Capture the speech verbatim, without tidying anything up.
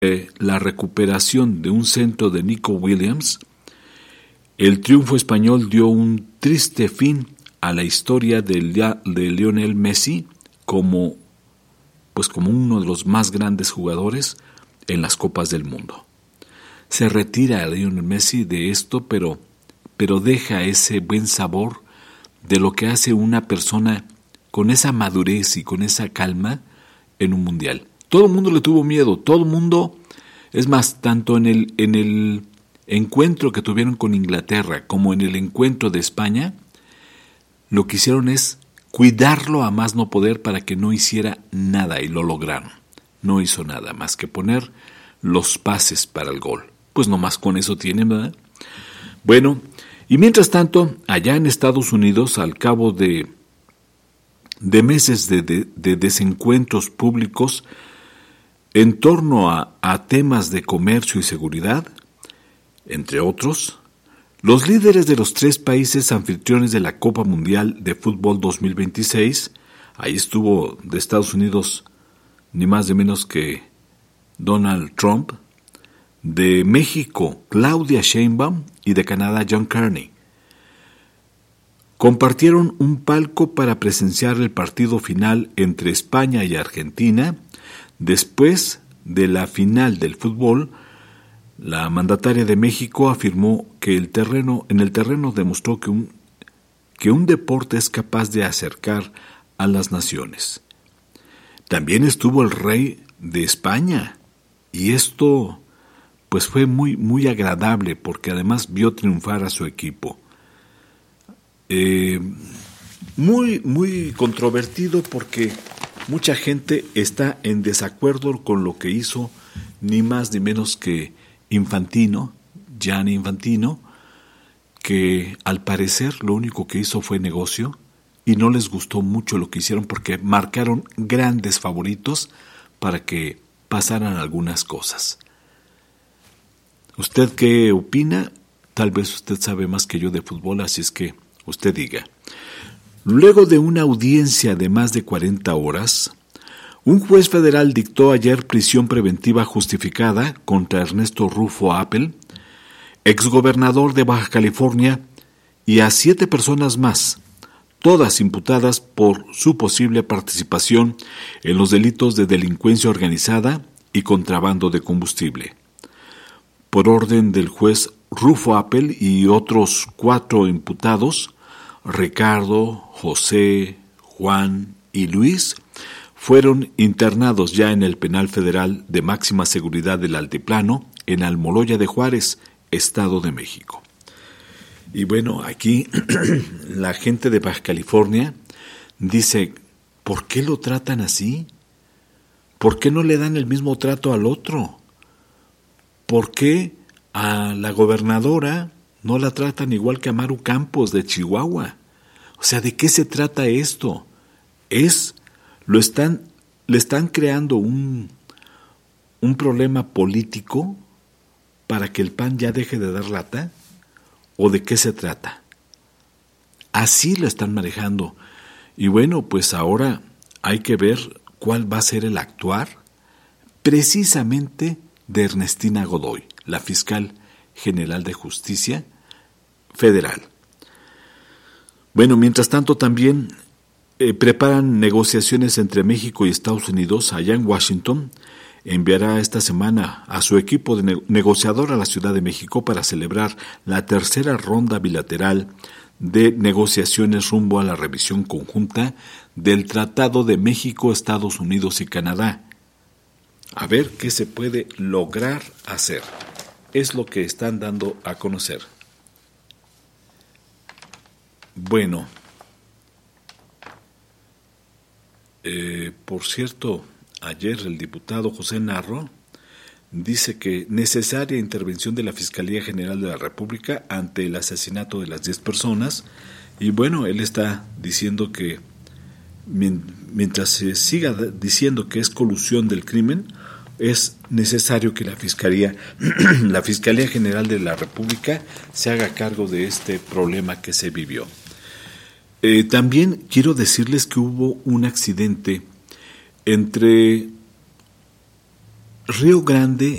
eh, la recuperación de un centro de Nico Williams, el triunfo español dio un triste fin a la historia de, de Lionel Messi como, pues como uno de los más grandes jugadores en las Copas del Mundo. Se retira a Lionel Messi de esto, pero, pero deja ese buen sabor de lo que hace una persona con esa madurez y con esa calma en un mundial. Todo el mundo le tuvo miedo, todo el mundo, es más, tanto en el, en el encuentro que tuvieron con Inglaterra como en el encuentro de España, lo que hicieron es cuidarlo a más no poder para que no hiciera nada, y lo lograron. No hizo nada más que poner los pases para el gol. Pues nomás con eso tienen, ¿verdad? Bueno, y mientras tanto, allá en Estados Unidos, al cabo de, de meses de, de, de desencuentros públicos en torno a, a temas de comercio y seguridad, entre otros, los líderes de los tres países anfitriones de la Copa Mundial de Fútbol dos mil veintiséis, ahí estuvo de Estados Unidos ni más ni menos que Donald Trump, de México Claudia Sheinbaum y de Canadá John Carney, compartieron un palco para presenciar el partido final entre España y Argentina. Después de la final del fútbol, la mandataria de México afirmó que el terreno, en el terreno demostró que un, que un deporte es capaz de acercar a las naciones. También estuvo el rey de España, y esto pues fue muy, muy agradable porque además vio triunfar a su equipo. Eh, muy, muy controvertido porque mucha gente está en desacuerdo con lo que hizo ni más ni menos que Infantino, Gianni Infantino, que al parecer lo único que hizo fue negocio y no les gustó mucho lo que hicieron porque marcaron grandes favoritos para que pasaran algunas cosas. ¿Usted qué opina? Tal vez usted sabe más que yo de fútbol, así es que usted diga. Luego de una audiencia de más de cuarenta horas, un juez federal dictó ayer prisión preventiva justificada contra Ernesto Rufo Appel, exgobernador de Baja California, y a siete personas más, todas imputadas por su posible participación en los delitos de delincuencia organizada y contrabando de combustible. Por orden del juez Rufo Appel y otros cuatro imputados, Ricardo, José, Juan y Luis, fueron internados ya en el Penal Federal de Máxima Seguridad del Altiplano, en Almoloya de Juárez, Estado de México. Y bueno, aquí la gente de Baja California dice, ¿por qué lo tratan así? ¿Por qué no le dan el mismo trato al otro? ¿Por qué a la gobernadora no la tratan igual que a Maru Campos de Chihuahua? O sea, ¿de qué se trata esto? Es, lo están, le están creando un, un problema político para que el P A N ya deje de dar lata, ¿o de qué se trata? Así lo están manejando. Y bueno, pues ahora hay que ver cuál va a ser el actuar precisamente de Ernestina Godoy, la fiscal general de justicia federal. Bueno, mientras tanto también eh, preparan negociaciones entre México y Estados Unidos. Allá en Washington enviará esta semana a su equipo de ne- negociador a la Ciudad de México para celebrar la tercera ronda bilateral de negociaciones rumbo a la revisión conjunta del Tratado de México, Estados Unidos y Canadá. A ver qué se puede lograr hacer. Es lo que están dando a conocer. Bueno, eh, por cierto, ayer el diputado José Narro dice que necesaria intervención de la Fiscalía General de la República ante el asesinato de las diez personas, y bueno, él está diciendo que mientras se siga diciendo que es colusión del crimen, es necesario que la Fiscalía, la Fiscalía General de la República se haga cargo de este problema que se vivió. Eh, también quiero decirles que hubo un accidente entre Río Grande